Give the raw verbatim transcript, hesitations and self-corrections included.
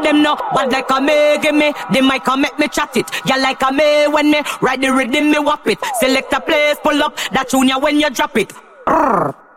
them know. But like a me, give me the mic and make me chat it. Yeah, like a me when me ride the rhythm, me whop it. Select a place, pull up that tune ya when you drop it. Brrr.